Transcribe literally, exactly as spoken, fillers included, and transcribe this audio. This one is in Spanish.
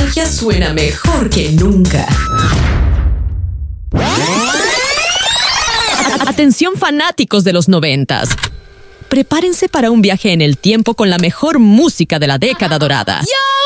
nostalgia suena mejor que nunca. Atención fanáticos de los noventas. Prepárense para un viaje en el tiempo con la mejor música de la década dorada.